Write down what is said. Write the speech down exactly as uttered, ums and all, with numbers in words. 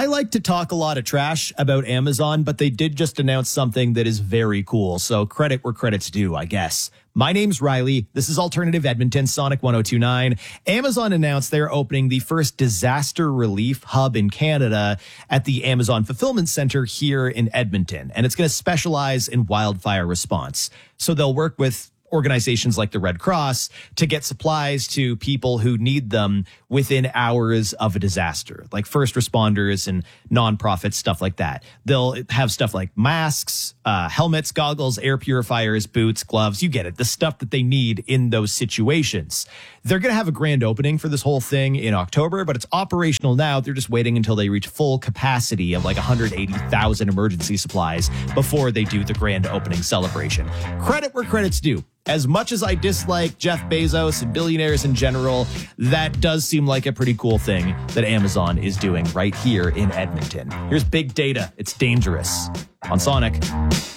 I like to talk a lot of trash about Amazon, but they did just announce something that is very cool. So credit where credit's due, I guess. My name's Riley. This is Alternative Edmonton, Sonic one oh two point nine. Amazon announced they're opening the first disaster relief hub in Canada at the Amazon Fulfillment Center here in Edmonton. And it's going to specialize in wildfire response. So they'll work with organizations like the Red Cross to get supplies to people who need them within hours of a disaster, like first responders and nonprofits, stuff like that. They'll have stuff like masks, uh, helmets, goggles, air purifiers, boots, gloves. You get it. The stuff that they need in those situations. They're going to have a grand opening for this whole thing in October, but it's operational now. They're just waiting until they reach full capacity of like one hundred eighty thousand emergency supplies before they do the grand opening celebration. Credit where credit's due. As much as I dislike Jeff Bezos and billionaires in general, that does seem like a pretty cool thing that Amazon is doing right here in Edmonton. Here's big data. It's dangerous on Sonic.